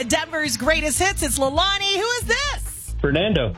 Denver's greatest hits. It's Leilani. Who is this? Fernando.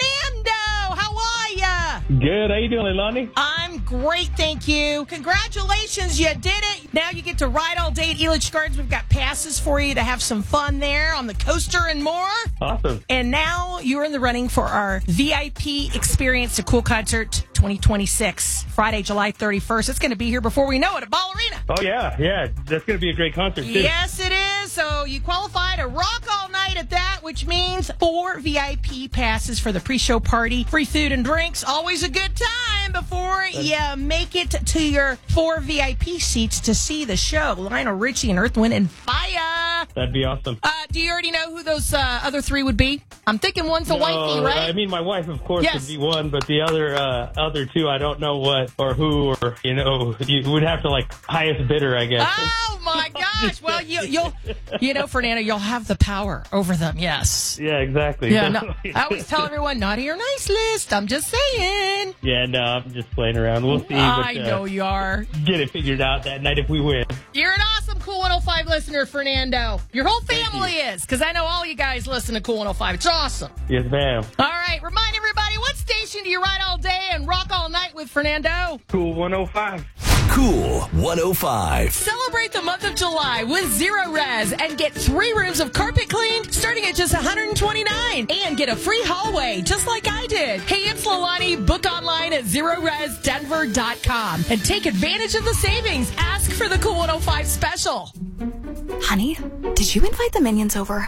How are ya? Good. How you doing, Leilani? I'm great, thank you. Congratulations, you did it. Now you get to ride all day at Elitch Gardens. We've got passes for you to have some fun there on the coaster and more. Awesome. And now you're in the running for our VIP Experience to Cool Concert 2026, Friday, July 31st. It's going to be here before we know it at Ball Arena. Oh, yeah. That's going to be a great concert, too. Yes, it is. So you qualify to rock all night at that, which means 4 VIP passes for the pre-show party, free food and drinks. Always a good time before you make it to your 4 VIP seats to see the show. Lionel Richie and Earth, Wind, and Fire. That'd be awesome. Do you already know who those other 3 would be? I'm thinking one's a wifey, right? I mean, my wife, of course, Yes. would be one, but the other 2, I don't know what or who, or, you would have to, highest bidder, I guess. Oh, my gosh. Well, you'll Fernando, you'll have the power over them, yes. Yeah, exactly. Yeah, no, I always tell everyone, naughty or nice list. I'm just saying. Yeah, no, I'm just playing around. We'll see. I know you are. Get it figured out that night if we win. You're an awesome Cool 105 listener, Fernando. Your whole family is, because I know all you guys listen to Cool 105. It's awesome. Yes, ma'am. All right, remind everybody, what station do you ride all day and rock all night with, Fernando? Cool 105. Cool 105. Celebrate the month of July with Zero Res and get 3 rooms of carpet cleaned starting at just $129 and get a free hallway just like I did. Hey, it's Leilani. Book online at ZeroResDenver.com and take advantage of the savings. Ask for the Cool 105 special. Honey, did you invite the minions over?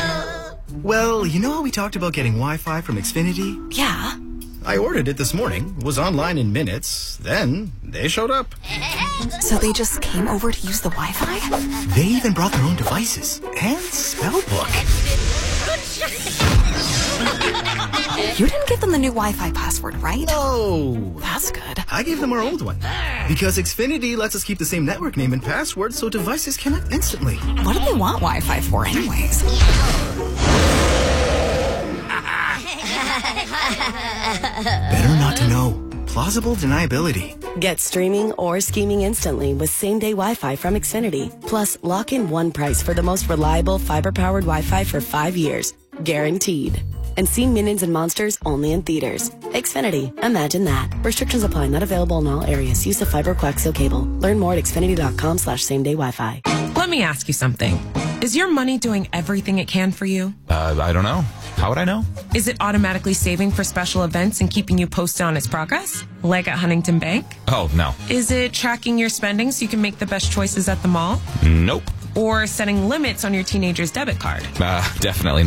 Well, you know how we talked about getting Wi-Fi from Xfinity? Yeah. I ordered it this morning, was online in minutes, then they showed up. So they just came over to use the Wi-Fi? They even brought their own devices and spellbook. You didn't give them the new Wi-Fi password, right? No. That's good. I gave them our old one. Because Xfinity lets us keep the same network name and password so devices connect instantly. What do they want Wi-Fi for anyways? Better not to know. Plausible deniability. Get streaming or scheming instantly with same-day Wi-Fi from Xfinity. Plus, lock in one price for the most reliable fiber-powered Wi-Fi for 5 years. Guaranteed. And see Minions and Monsters only in theaters. Xfinity. Imagine that. Restrictions apply. Not available in all areas. Use of fiber coaxial cable. Learn more at xfinity.com/same-day Wi-Fi. Let me ask you something. Is your money doing everything it can for you? I don't know. How would I know? Is it automatically saving for special events and keeping you posted on its progress? Like at Huntington Bank? Oh, no. Is it tracking your spending so you can make the best choices at the mall? Nope. Or setting limits on your teenager's debit card? Definitely not.